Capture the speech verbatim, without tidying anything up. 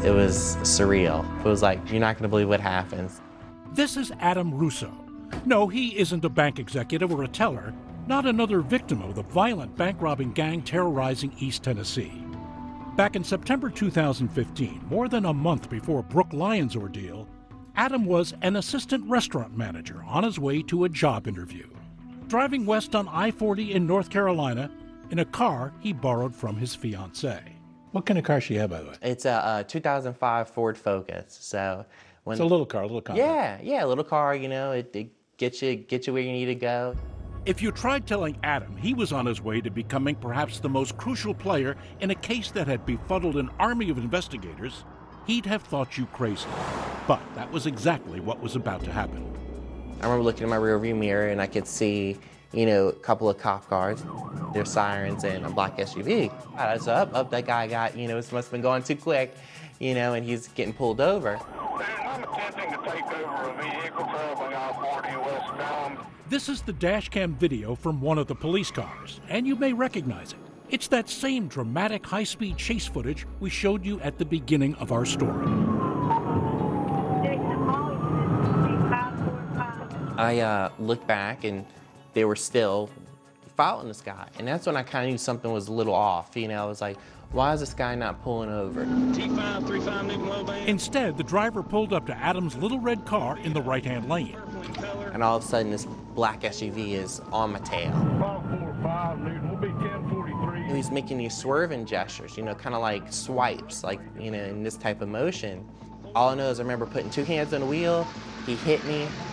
It was surreal. It was like, you're not gonna believe what happens. This is Adam Russo. No, he isn't a bank executive or a teller, not another victim of the violent bank-robbing gang terrorizing East Tennessee. Back in September two thousand fifteen, more than a month before Brooke Lyons' ordeal, Adam was an assistant restaurant manager on his way to a job interview, driving west on I forty in North Carolina in a car he borrowed from his fiancée. What kind of car she had, by the way? It's a, a two thousand five Ford Focus. So when It's a little car, a little compact. Yeah, yeah, a little car. You know, it, it gets you get you where you need to go. If you tried telling Adam he was on his way to becoming perhaps the most crucial player in a case that had befuddled an army of investigators, he'd have thought you crazy. But that was exactly what was about to happen. I remember looking in my rearview mirror and I could see, you know, a couple of cop cars, their sirens, and a black S U V. I was up, up, that guy got, you know, this must have been going too quick, you know, and he's getting pulled over. I'm attempting to take over a vehicle traveling I forty westbound. This is the dashcam video from one of the police cars, and you may recognize it. It's that same dramatic high-speed chase footage we showed you at the beginning of our story. I uh, looked back and they were still following this guy. And that's when I kind of knew something was a little off. You know, I was like, why is this guy not pulling over? T five thirty-five Newton Low Band. Instead, the driver pulled up to Adam's little red car in the right-hand lane. And all of a sudden, this black S U V is on my tail. five forty-five Newton, we'll be ten forty-three. And he's making these swerving gestures, you know, kind of like swipes, like, you know, in this type of motion. All I know is I remember putting two hands on the wheel, he hit me,